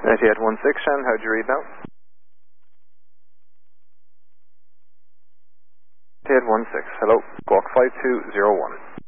9816, Shan, how'd you read now? 9816, hello, Squawk 5201.